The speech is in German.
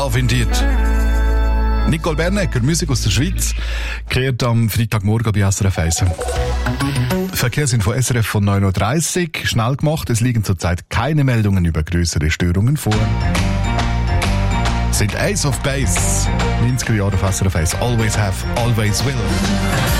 findiert. Nicole Bernecker, Musik aus der Schweiz, kreiert am Freitagmorgen bei SRF 1. Verkehrsinfo von SRF von 9.30 Uhr. Schnell gemacht, es liegen zurzeit keine Meldungen über größere Störungen vor. Sind Ace of Base, 90er Jahre auf SRF 1. Always have, always will.